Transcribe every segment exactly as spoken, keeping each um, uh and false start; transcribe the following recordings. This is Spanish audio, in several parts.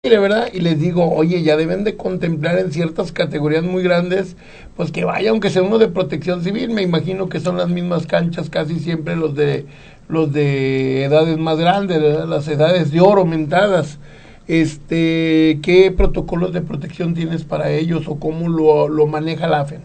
¿verdad? Y les digo, oye, ya deben de contemplar en ciertas categorías muy grandes, pues que vaya, aunque sea uno de protección civil, me imagino que son las mismas canchas casi siempre los de los de edades más grandes, ¿verdad? Las edades de oro mentadas. Este, ¿qué protocolos de protección tienes para ellos o cómo lo, lo maneja la A F E N?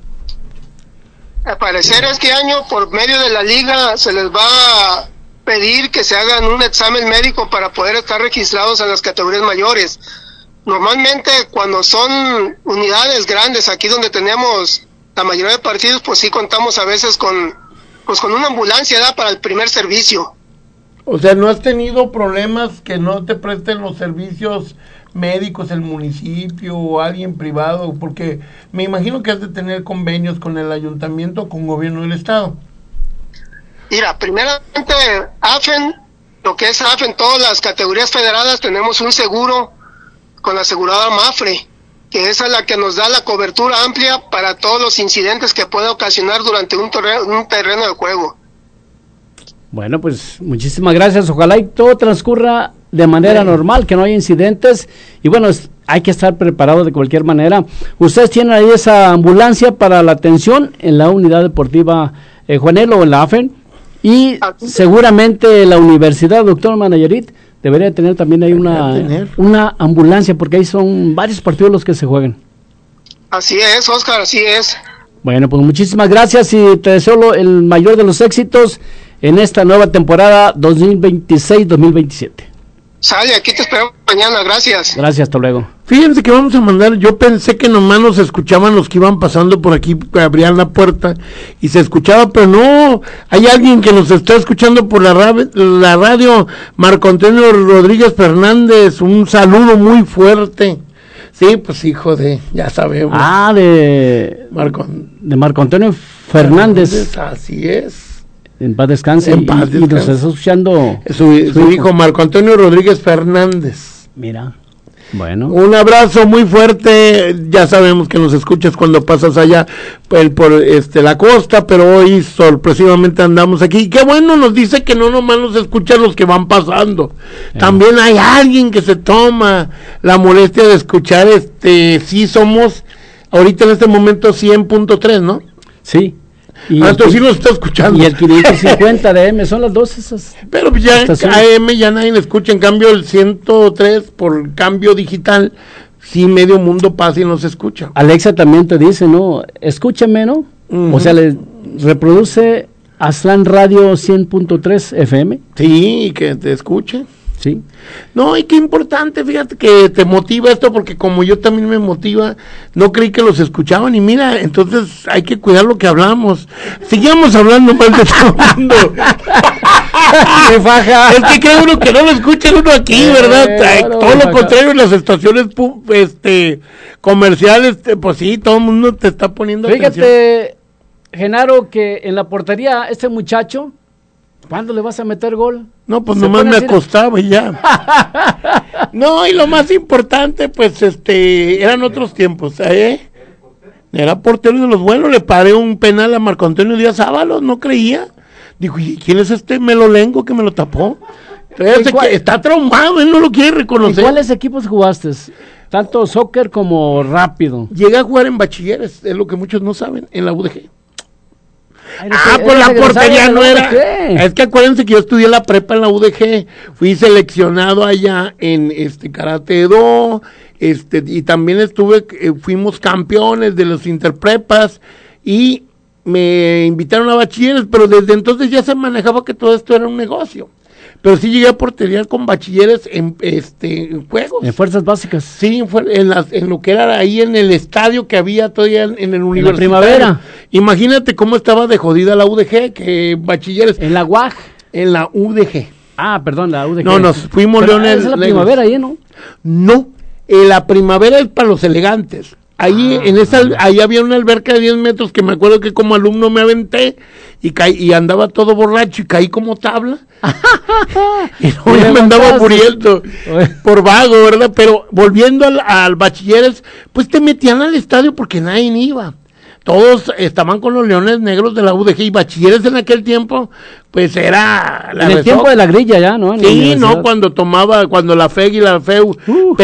Al parecer este año, por medio de la liga, se les va a pedir que se hagan un examen médico para poder estar registrados en las categorías mayores. Normalmente cuando son unidades grandes, aquí donde tenemos la mayoría de partidos, pues sí contamos a veces con pues con una ambulancia, ¿da? Para el primer servicio. O sea, ¿no has tenido problemas que no te presten los servicios médicos el municipio o alguien privado? Porque me imagino que has de tener convenios con el ayuntamiento o con gobierno del estado. Mira, primeramente A F E N, lo que es A F E N, todas las categorías federadas tenemos un seguro con la aseguradora Mafre, que esa es la que nos da la cobertura amplia para todos los incidentes que puede ocasionar durante un, torre, un terreno de juego. Bueno, pues muchísimas gracias, ojalá y todo transcurra de manera sí. normal, que no haya incidentes, y bueno, es, hay que estar preparado de cualquier manera. Ustedes tienen ahí esa ambulancia para la atención en la unidad deportiva eh, Juanelo, en la A F E N, y seguramente la universidad, doctor Nayarit, debería tener también ahí una, una ambulancia, porque ahí son varios partidos los que se juegan. Así es, Oscar, así es. Bueno, pues muchísimas gracias y te deseo lo, el mayor de los éxitos en esta nueva temporada dos mil veintiséis dos mil veintisiete. Sale, aquí te espero mañana, gracias. Gracias, hasta luego. Fíjense que vamos a mandar, yo pensé que nomás nos escuchaban los que iban pasando por aquí, que abrían la puerta y se escuchaba, pero no, hay alguien que nos está escuchando por la, ra- la radio, Marco Antonio Rodríguez Fernández, un saludo muy fuerte. Sí, pues hijo de, ya sabemos. Ah, de Marco, de Marco Antonio Fernández. Fernández, así es. En paz descanse. En paz descanse. Y, y nos está escuchando su, su, su hijo. hijo Marco Antonio Rodríguez Fernández. Mira, bueno. Un abrazo muy fuerte. Ya sabemos que nos escuchas cuando pasas allá por, por este la costa, pero hoy sorpresivamente andamos aquí. Qué bueno, nos dice que no nomás nos escuchan los que van pasando. Eh. También hay alguien que se toma la molestia de escuchar. Este, sí somos ahorita en este momento cien punto tres, ¿no? Sí. Y ah, entonces sí nos está escuchando. Y el quinientos cincuenta de A M, son las dos esas. Pero ya A M ya nadie le escucha, en cambio el ciento tres por cambio digital, sí medio mundo pasa y nos escucha. Alexa también te dice, ¿no? Escúchame, ¿no? Uh-huh. O sea, le reproduce Aztlán Radio cien punto tres F M. Sí, que te escuche. Sí. No, y qué importante, fíjate que te motiva esto, porque como yo también me motiva, no creí que los escuchaban, y mira, entonces hay que cuidar lo que hablamos. Sigamos hablando mal de todo el mundo. ¡Qué faja! Es que cree uno que no lo escucha uno aquí, eh, ¿verdad? Eh, bueno, todo lo faja. Contrario, en las estaciones este comerciales, pues sí, todo el mundo te está poniendo Fíjate, atención. Genaro, que en la portería, este muchacho, ¿cuándo le vas a meter gol? No, pues nomás me acostaba y ya. No, y lo más importante, pues, este, eran otros tiempos, ¿eh? Era portero de los buenos, le paré un penal a Marco Antonio Díaz Ábalos, no creía. Dijo, ¿y quién es este melolengo que me lo tapó? Entonces, que está traumado, él no lo quiere reconocer. ¿Y cuáles equipos jugaste? Tanto soccer como rápido. Llegué a jugar en Bachilleres, es lo que muchos no saben, en la U D G. Ay, no ah, sé, pues la portería no era. ¿Qué? Es que acuérdense que yo estudié la prepa en la U D G, fui seleccionado allá en este karate do, este y también estuve, eh, fuimos campeones de los interprepas y me invitaron a Bachilleres, pero desde entonces ya se manejaba que todo esto era un negocio. Pero sí llegué a portería con Bachilleres en este en juegos. En fuerzas básicas. Sí, en, en, las, en lo que era ahí en el estadio que había todavía en, en el universitario. En la Primavera. Imagínate cómo estaba de jodida la U D G, que Bachilleres. En la U A G. En la U D G. Ah, perdón, la U D G. No, nos fuimos Pero, Leones. ¿es la Primavera ahí, no? No, eh, la Primavera es para los elegantes. Ahí ah, en esa, ahí había una alberca de diez metros que me acuerdo que como alumno me aventé y caí, y andaba todo borracho y caí como tabla. Y no, ya me andaba muriendo por vago, ¿verdad? Pero volviendo al, al Bachilleres, pues te metían al estadio porque nadie iba. Todos estaban con los Leones Negros de la U D G y Bachilleres en aquel tiempo, pues era... La en el reso- tiempo de la grilla ya, ¿no? En sí, no, cuando tomaba, cuando la F E G y la F E U... Uh.